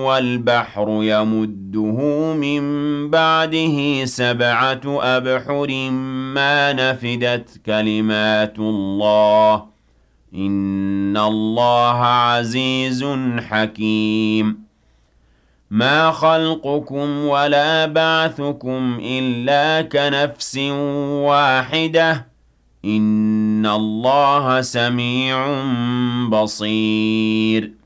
وَالْبَحْرُ يَمُدُّهُ مِن بَعْدِهِ 7 أَبْحُرٍ مَّا نَفِدَتْ كَلِمَاتُ اللَّهِ ۗ إِنَّ اللَّهَ عَزِيزٌ حَكِيمٌ مَا خَلْقُكُمْ وَلَا بَعْثُكُمْ إِلَّا كَنَفْسٍ وَاحِدَةٍ ۗ إِنَّ اللَّهَ سَمِيعٌ بَصِيرٌ